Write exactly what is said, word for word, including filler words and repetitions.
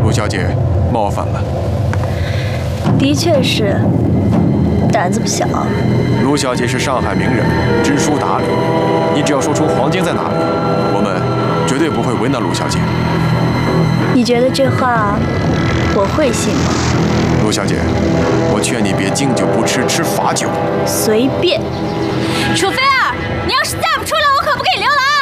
卢小姐，冒犯了。 的确是，胆子不小。 卢小姐是上海名人，知书达理，你只要说出黄金在哪里，我们绝对不会为难卢小姐。 你觉得这话我会信吗？ 卢小姐，我劝你别敬酒不吃吃罚酒。 随便。 楚菲儿，你要是再不出来，我可不给你留了啊！